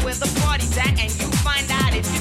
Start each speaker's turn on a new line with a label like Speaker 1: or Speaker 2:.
Speaker 1: where the party's at, and you find out if you